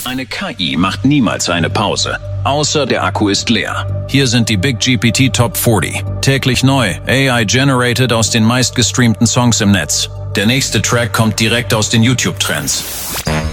Eine KI macht niemals eine Pause, außer der Akku ist leer. Hier sind die Big GPT Top 40. Täglich neu, AI-generated aus den meistgestreamten Songs im Netz. Der nächste Track kommt direkt aus den YouTube-Trends.